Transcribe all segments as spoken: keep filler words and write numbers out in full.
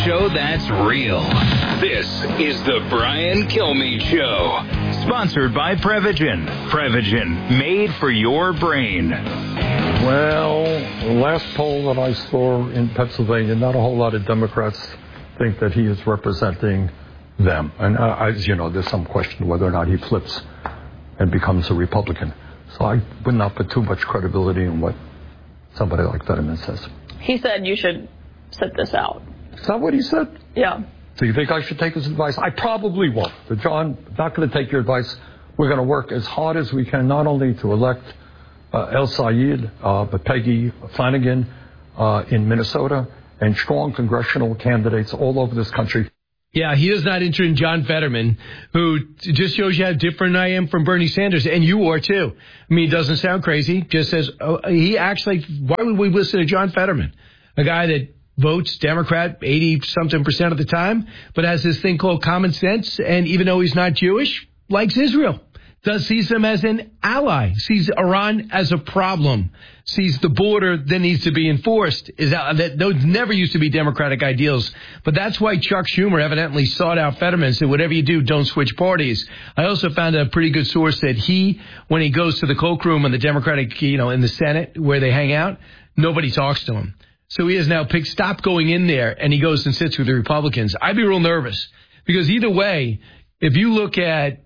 Show that's real. This is the Brian Kilmeade Show. Sponsored by Prevagen. Prevagen, made for your brain. Well, the last poll that I saw in Pennsylvania, not a whole lot of Democrats think that he is representing them. And uh, as you know, there's some question whether or not he flips and becomes a Republican. So I would not put too much credibility in what somebody like Fetterman says. He said you should sit this out. Is that what he said? Yeah. So you think I should take his advice? I probably won't. But John, I'm not going to take your advice. We're going to work as hard as we can, not only to elect uh, El Sayed, uh, but Peggy Flanagan uh, in Minnesota, and strong congressional candidates all over this country. Yeah, he is not interested in John Fetterman, who just shows you how different I am from Bernie Sanders, and you are too. I mean, he doesn't sound crazy. Just says, oh, he actually, why would we listen to John Fetterman? A guy that votes Democrat eighty-something percent of the time, but has this thing called common sense, and even though he's not Jewish, likes Israel. Does sees them as an ally, sees Iran as a problem, sees the border that needs to be enforced. Is that, that those never used to be Democratic ideals, but that's why Chuck Schumer evidently sought out Fetterman and said, whatever you do, don't switch parties. I also found a pretty good source that he, when he goes to the cloakroom in the Democratic, you know, in the Senate where they hang out, nobody talks to him. So he has now picked, stop going in there, and he goes and sits with the Republicans. I'd be real nervous, because either way, if you look at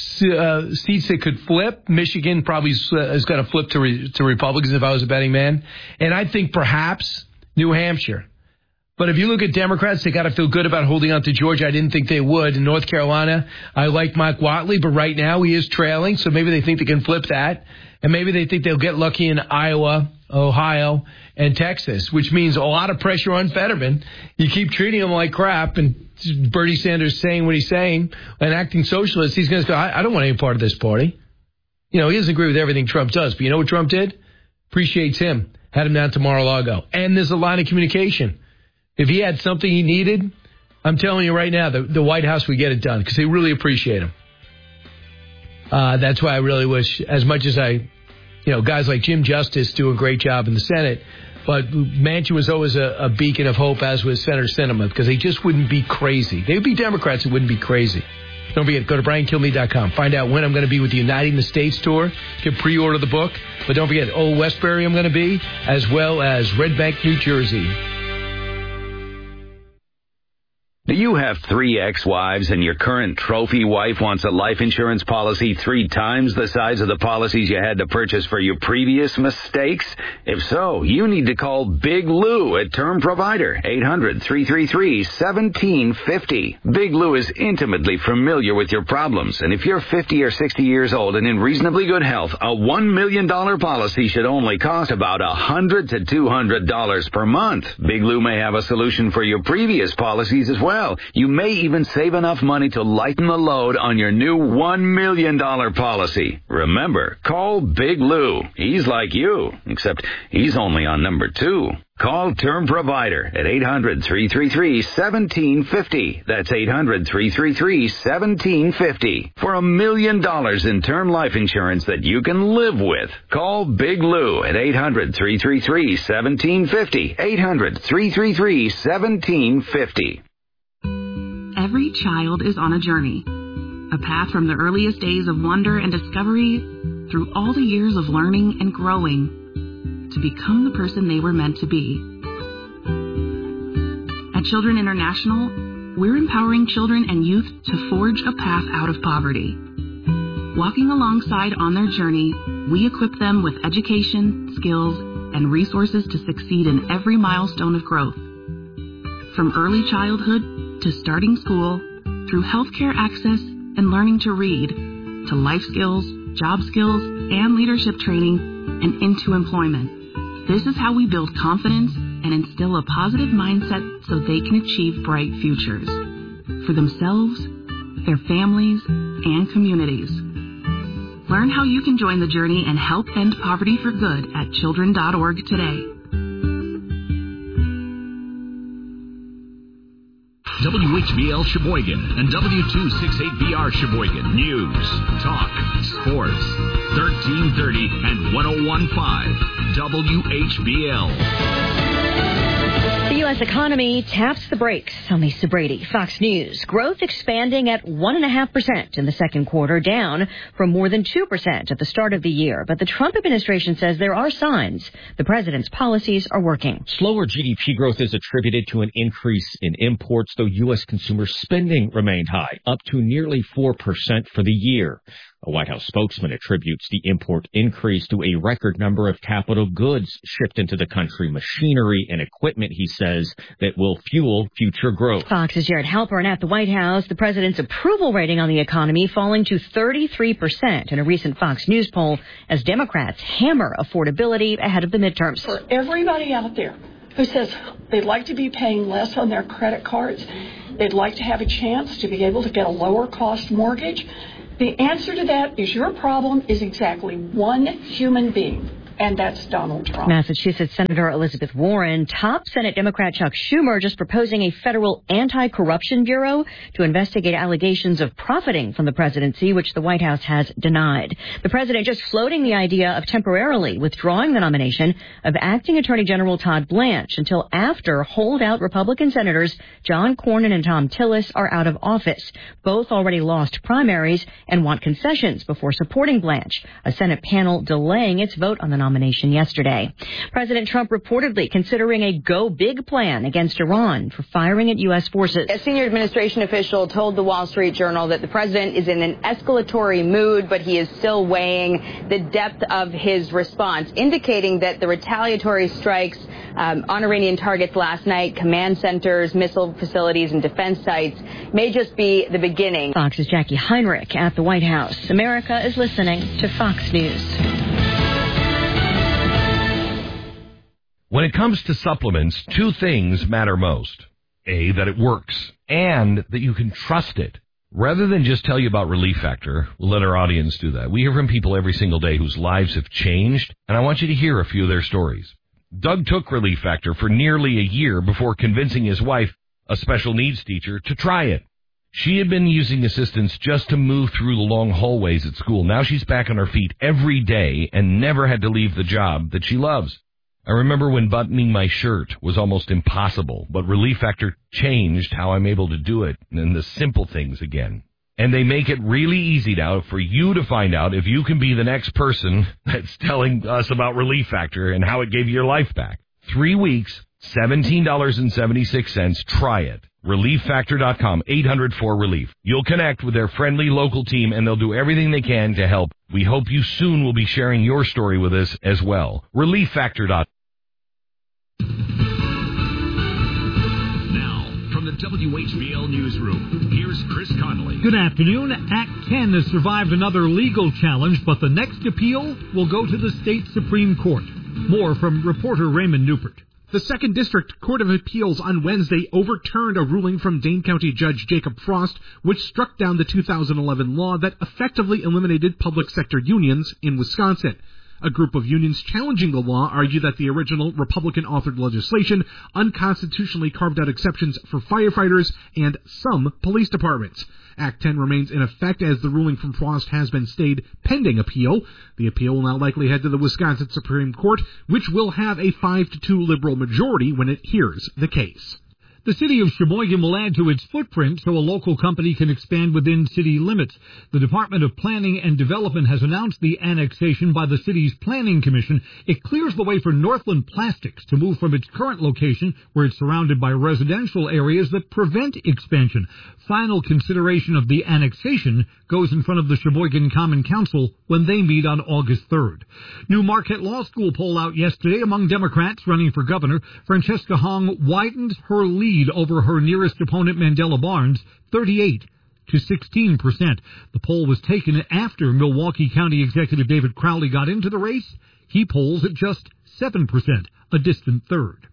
uh, seats that could flip, Michigan probably is going to flip to re- to Republicans if I was a betting man. And I think perhaps New Hampshire. But if you look at Democrats, they got to feel good about holding on to Georgia. I didn't think they would. In North Carolina, I like Mike Whatley, but right now he is trailing, so maybe they think they can flip that. And maybe they think they'll get lucky in Iowa, Ohio, and Texas, which means a lot of pressure on Fetterman. You keep treating him like crap, and Bernie Sanders saying what he's saying and acting socialist, he's going to go, I, I don't want any part of this party. You know, he doesn't agree with everything Trump does, but you know what Trump did? Appreciates him. Had him down to Mar-a-Lago. And there's a line of communication. If he had something he needed, I'm telling you right now, the, the White House would get it done because they really appreciate him. Uh, that's why I really wish, as much as I, you know, guys like Jim Justice do a great job in the Senate, but Manchin was always a, a beacon of hope, as was Senator Sinema, because they just wouldn't be crazy. They would be Democrats who wouldn't be crazy. Don't forget, go to brian kilmeade dot com. Find out when I'm going to be with the Uniting the States tour. You can pre-order the book. But don't forget, Old Westbury I'm going to be, as well as Red Bank, New Jersey. Do you have three ex-wives and your current trophy wife wants a life insurance policy three times the size of the policies you had to purchase for your previous mistakes? If so, you need to call Big Lou at Term Provider, eight hundred, three three three, one seven five zero. Big Lou is intimately familiar with your problems, and if you're fifty or sixty years old and in reasonably good health, a one million dollars policy should only cost about one hundred to two hundred dollars per month. Big Lou may have a solution for your previous policies as well. Well, you may even save enough money to lighten the load on your new one million dollars policy. Remember, call Big Lou. He's like you, except he's only on number two. Call Term Provider at eight hundred, three three three, one seven five zero. That's eight hundred, three three three, one seven five zero. For a million dollars in term life insurance that you can live with. Call Big Lou at eight hundred, three three three, one seven five zero. eight hundred, three three three, one seven five zero. Every child is on a journey, a path from the earliest days of wonder and discovery through all the years of learning and growing to become the person they were meant to be. At Children International, we're empowering children and youth to forge a path out of poverty. Walking alongside on their journey, we equip them with education, skills, and resources to succeed in every milestone of growth. From early childhood to starting school, through healthcare access and learning to read, to life skills, job skills, and leadership training, and into employment. This is how we build confidence and instill a positive mindset so they can achieve bright futures for themselves, their families, and communities. Learn how you can join the journey and help end poverty for good at children dot org today. W H B L Sheboygan and W two sixty-eight B R Sheboygan. News, talk, sports. thirteen thirty and ten fifteen W H B L. The U S economy taps the brakes. I'm Lisa Brady, Fox News. Growth expanding at one point five percent in the second quarter, down from more than two percent at the start of the year. But the Trump administration says there are signs the president's policies are working. Slower G D P growth is attributed to an increase in imports, though U S consumer spending remained high, up to nearly four percent for the year. A White House spokesman attributes the import increase to a record number of capital goods shipped into the country, machinery and equipment, he says, that will fuel future growth. Fox's Jared Halpern at the White House. The president's approval rating on the economy falling to thirty-three percent in a recent Fox News poll as Democrats hammer affordability ahead of the midterms. For everybody out there who says they'd like to be paying less on their credit cards, they'd like to have a chance to be able to get a lower cost mortgage, the answer to that is your problem is exactly one human being, and that's Donald Trump. Massachusetts Senator Elizabeth Warren, top Senate Democrat Chuck Schumer just proposing a federal anti-corruption bureau to investigate allegations of profiting from the presidency, which the White House has denied. The president just floating the idea of temporarily withdrawing the nomination of acting Attorney General Todd Blanche until after holdout Republican senators John Cornyn and Thom Tillis are out of office. Both already lost primaries and want concessions before supporting Blanche, a Senate panel delaying its vote on the nomination yesterday. President Trump reportedly considering a go big plan against Iran for firing at U S forces. A senior administration official told the Wall Street Journal that the president is in an escalatory mood, but he is still weighing the depth of his response, indicating that the retaliatory strikes um, on Iranian targets last night, command centers, missile facilities, and defense sites may just be the beginning. Fox's Jackie Heinrich at the White House. America is listening to Fox News. When it comes to supplements, two things matter most. A, that it works, and that you can trust it. Rather than just tell you about Relief Factor, we'll let our audience do that. We hear from people every single day whose lives have changed, and I want you to hear a few of their stories. Doug took Relief Factor for nearly a year before convincing his wife, a special needs teacher, to try it. She had been using assistance just to move through the long hallways at school. Now she's back on her feet every day and never had to leave the job that she loves. I remember when buttoning my shirt was almost impossible, but Relief Factor changed how I'm able to do it and the simple things again. And they make it really easy now for you to find out if you can be the next person that's telling us about Relief Factor and how it gave you your life back. Three weeks, seventeen dollars and seventy-six cents. Try it. relief factor dot com, eight hundred four relief. You'll connect with their friendly local team, and they'll do everything they can to help. We hope you soon will be sharing your story with us as well. relief factor dot com. Now, from the W H B L Newsroom, here's Chris Connolly. Good afternoon. Act ten has survived another legal challenge, but the next appeal will go to the state Supreme Court. More from reporter Raymond Newport. The Second District Court of Appeals on Wednesday overturned a ruling from Dane County Judge Jacob Frost, which struck down the two thousand eleven law that effectively eliminated public sector unions in Wisconsin. A group of unions challenging the law argue that the original Republican-authored legislation unconstitutionally carved out exceptions for firefighters and some police departments. Act ten remains in effect as the ruling from Frost has been stayed pending appeal. The appeal will now likely head to the Wisconsin Supreme Court, which will have a five to two liberal majority when it hears the case. The city of Sheboygan will add to its footprint so a local company can expand within city limits. The Department of Planning and Development has announced the annexation by the city's Planning Commission. It clears the way for Northland Plastics to move from its current location, where it's surrounded by residential areas that prevent expansion. Final consideration of the annexation goes in front of the Sheboygan Common Council when they meet on August third. New Marquette Law School poll out yesterday among Democrats running for governor. Francesca Hong widened her lead over her nearest opponent, Mandela Barnes, thirty-eight to sixteen percent. The poll was taken after Milwaukee County Executive David Crowley got into the race. He polls at just seven percent, a distant third.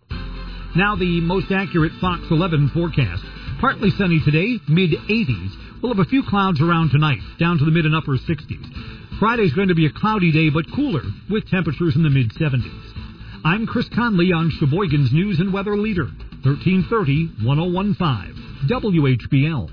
Now the most accurate Fox eleven forecast. Partly sunny today, mid eighties. We'll have a few clouds around tonight, down to the mid and upper sixties. Friday's going to be a cloudy day, but cooler, with temperatures in the mid seventies. I'm Chris Conley on Sheboygan's News and Weather Leader, thirteen thirty, ten fifteen, W H B L.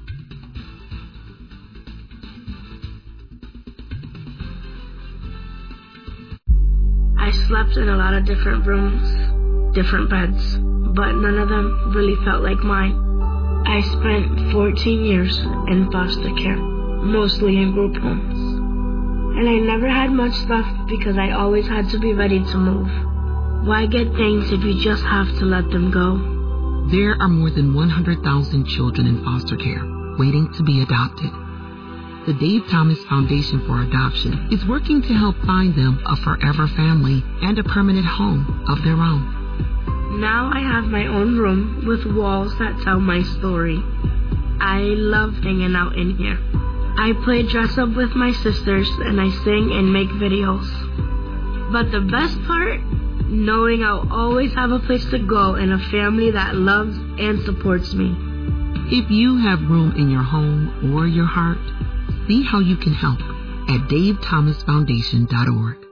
I slept in a lot of different rooms, different beds, but none of them really felt like mine. I spent fourteen years in foster care, mostly in group homes. And I never had much stuff because I always had to be ready to move. Why get things if you just have to let them go? There are more than one hundred thousand children in foster care waiting to be adopted. The Dave Thomas Foundation for Adoption is working to help find them a forever family and a permanent home of their own. Now I have my own room with walls that tell my story. I love hanging out in here. I play dress up with my sisters and I sing and make videos. But the best part? Knowing I'll always have a place to go and a family that loves and supports me. If you have room in your home or your heart, see how you can help at dave thomas foundation dot org.